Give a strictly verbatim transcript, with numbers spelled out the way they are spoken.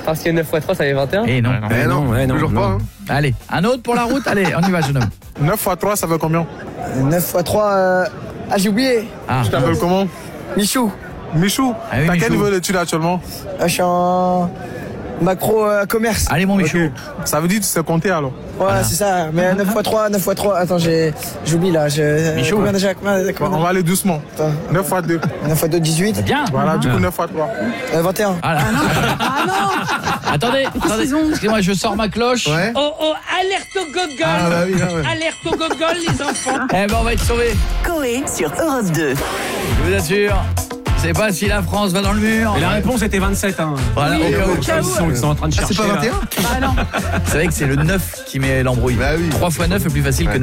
Parce que neuf fois trois, ça fait vingt et un. Et non. Eh non, ouais, non, toujours non. pas. Hein. Allez, un autre pour la route. Allez, on y va, jeune homme. neuf fois trois, ça fait combien? neuf fois trois. Euh... Ah, j'ai oublié. Ah, Tu t'appelles comment? Michou. Michou. Ah oui, T'as Michou. quel niveau d'études actuellement? Ah, je suis en macro euh, commerce. allez, mon Michou. Ok. Ça veut dire que tu sais compter alors? Voilà, c'est ça. Mais neuf fois trois, neuf fois trois. Attends, j'ai... j'oublie là. Je... Michou. Combien déjà? Combien, Bon, combien on va aller doucement. Attends. neuf fois deux. neuf fois deux, dix-huit. Bien. Voilà, du coup neuf fois trois. Euh, vingt et un. Voilà. Ah non. Attendez, attendez. qu'ils ont Excusez-moi, je sors ma cloche. Ouais. Oh oh, alerte au gogol. Ah bah oui, là, ouais. Alerte au gogol, les enfants. Eh ben, on va être sauvés. Coé sur Europe deux. Je vous assure. Je sais pas si la France va dans le mur. Et la réponse était vingt-sept. Hein. Voilà, Oui, au cas où. au cas Ils où. sont, ils sont en train de Ah, chercher. c'est pas là. vingt et un? Ah non. Vous savez que c'est le neuf qui met l'embrouille. Bah oui. trois fois neuf est plus facile que